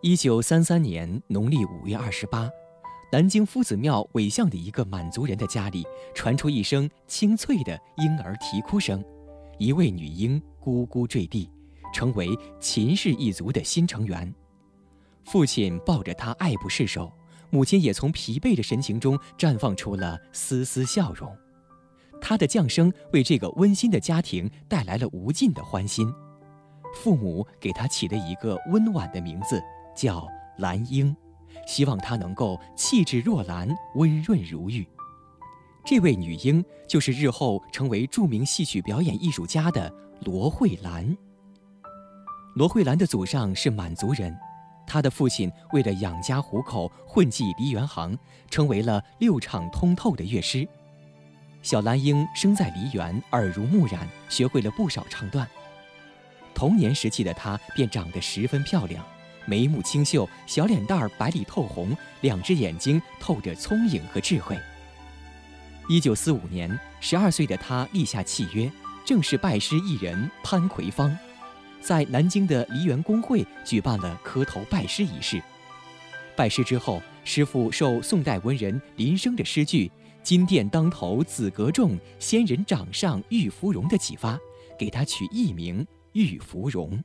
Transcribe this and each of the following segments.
1933年农历5月28，南京夫子庙尾巷的一个满族人的家里传出一声清脆的婴儿啼哭声，一位女婴咕咕坠地，成为秦氏一族的新成员。父亲抱着她爱不释手，母亲也从疲惫的神情中绽放出了丝丝笑容。她的降生为这个温馨的家庭带来了无尽的欢欣。父母给她起了一个温婉的名字，叫兰英，希望她能够气质若兰，温润如玉。这位女婴就是日后成为著名戏曲表演艺术家的罗慧兰。罗慧兰的祖上是满族人，她的父亲为了养家糊口，混迹梨园行，成为了6场通透的乐师。小兰英生在梨园，耳濡目染，学会了不少唱段。童年时期的她便长得十分漂亮，眉目清秀，小脸蛋儿白里透红，2只眼睛透着聪颖和智慧。1945年，12岁的她立下契约，正式拜师艺人潘奎芳，在南京的梨园公会举办了磕头拜师仪式。拜师之后，师傅受宋代文人林升的诗句“金殿当头紫阁重，仙人掌上玉芙蓉”的启发，给他取艺名玉芙蓉。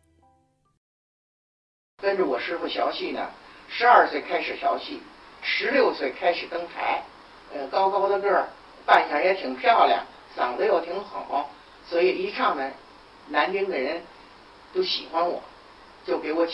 跟着我师傅学戏呢，12岁开始学戏，16岁开始登台，高高的个儿，扮相也挺漂亮，嗓子又挺好，所以一唱呢，南京的人都喜欢我，就给我起